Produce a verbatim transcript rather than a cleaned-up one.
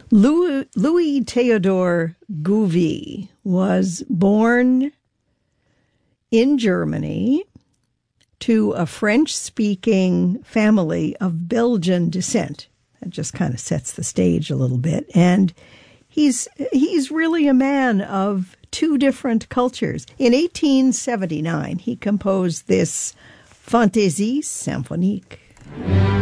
Louis, Louis Theodor Gouvy was born in Germany to a French-speaking family of Belgian descent. That just kind of sets the stage a little bit. And he's he's really a man of two different cultures. In eighteen seventy-nine, he composed this Fantaisie symphonique.